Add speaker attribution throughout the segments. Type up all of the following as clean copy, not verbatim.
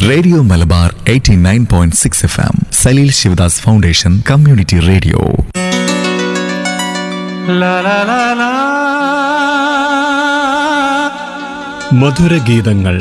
Speaker 1: Radio Malabar 89.6 FM Saleel Sivadas foundation community radio.
Speaker 2: മധുരഗീതങ്ങൾ.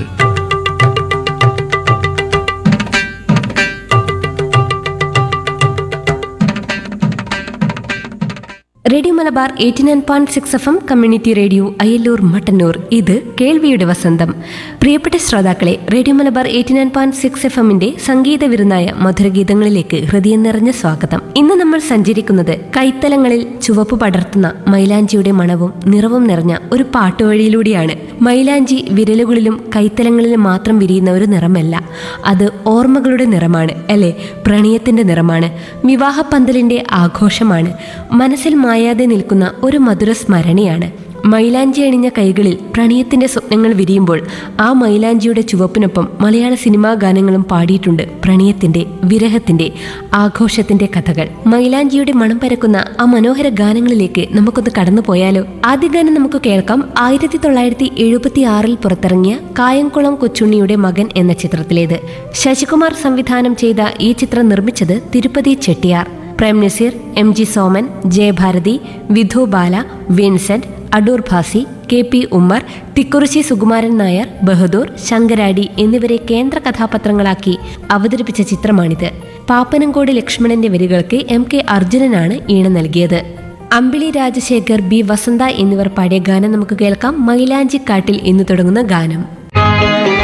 Speaker 3: Radio Malabar 89.6 FM community radio Ayyallur Mattannur. ഇത് കേൾവിയുടെ വസന്തം. പ്രിയപ്പെട്ട ശ്രോതാക്കളെ, റേഡിയോ മലബാർ 89.6 FMന്റെ സംഗീത വിരുന്നായ മധുരഗീതങ്ങളിലേക്ക് ഹൃദയം നിറഞ്ഞ സ്വാഗതം. ഇന്ന് നമ്മൾ സഞ്ചരിക്കുന്നത് കൈത്തലങ്ങളിൽ ചുവപ്പ് പടർത്തുന്ന മൈലാഞ്ചിയുടെ മണവും നിറവും നിറഞ്ഞ ഒരു പാട്ടുവഴിയിലൂടെയാണ്. മൈലാഞ്ചി വിരലുകളിലും കൈത്തലങ്ങളിലും മാത്രം വിരിയുന്ന ഒരു നിറമല്ല, അത് ഓർമ്മകളുടെ നിറമാണ്, അല്ലെ? പ്രണയത്തിന്റെ നിറമാണ്, വിവാഹപ്പന്തലിന്റെ ആഘോഷമാണ്, മനസ്സിൽ മായാതെ നിൽക്കുന്ന ഒരു മധുര സ്മരണയാണ്. മൈലാഞ്ചി അണിഞ്ഞ കൈകളിൽ പ്രണയത്തിന്റെ സ്വപ്നങ്ങൾ വിരിയുമ്പോൾ ആ മൈലാഞ്ചിയുടെ ചുവപ്പിനൊപ്പം മലയാള സിനിമാ ഗാനങ്ങളും പാടിയിട്ടുണ്ട് പ്രണയത്തിന്റെ, വിരഹത്തിന്റെ, ആഘോഷത്തിന്റെ കഥകൾ. മൈലാഞ്ചിയുടെ മണം പരക്കുന്ന ആ മനോഹര ഗാനങ്ങളിലേക്ക് നമുക്കൊന്ന് കടന്നു പോയാലോ? ആദ്യ ഗാനം നമുക്ക് കേൾക്കാം. 1976 പുറത്തിറങ്ങിയ കായംകുളം കൊച്ചുണ്ണിയുടെ മകൻ എന്ന ചിത്രത്തിലേത്. ശശികുമാർ സംവിധാനം ചെയ്ത ഈ ചിത്രം നിർമ്മിച്ചത് തിരുപ്പതി ചെട്ടിയാർ. പ്രേം നസീർ, MG സോമൻ, ജയഭാരതി, വിധു ബാല, വിൻസെന്റ്, അടൂർ ഭാസി, KP ഉമ്മർ, തിക്കുറിശി സുകുമാരൻ നായർ, ബഹദൂർ, ശങ്കരാടി എന്നിവരെ കേന്ദ്ര കഥാപാത്രങ്ങളാക്കി അവതരിപ്പിച്ച ചിത്രമാണിത്. പാപ്പനംകോട് ലക്ഷ്മണന്റെ വരികൾക്ക് MK അർജുനനാണ് ഈണം നൽകിയത്. അമ്പിളി രാജശേഖർ, B വസന്ത എന്നിവർ പാടിയ ഗാനം നമുക്ക് കേൾക്കാം. മൈലാഞ്ചിക്കാട്ടിൽ എന്ന് തുടങ്ങുന്ന ഗാനം.